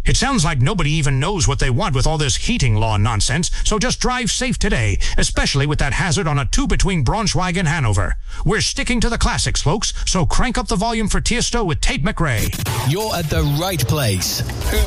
It sounds like nobody even knows what they want with all this heating law nonsense, so just drive safe today, especially with that hazard on a 2 between Braunschweig and Hanover. We're sticking to the classics, folks, so crank up the volume for Tiesto with Tate McRae. You're at the right place.